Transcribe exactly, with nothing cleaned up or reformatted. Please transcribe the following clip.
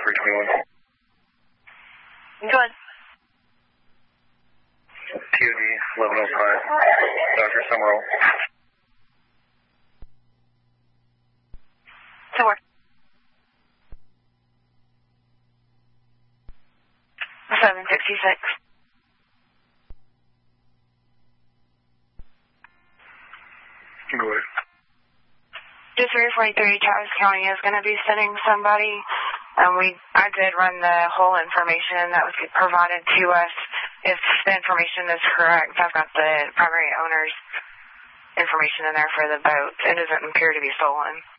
three twenty-one. Go ahead. T O D eleven oh five, Doctor Summerall. To work. seven sixty-six. Go ahead. Just three forty-three, Travis County is going to be sending somebody. Um, we, I did run the whole information that was provided to us. If the information is correct, I've got the primary owner's information in there for the boat. It doesn't appear to be stolen.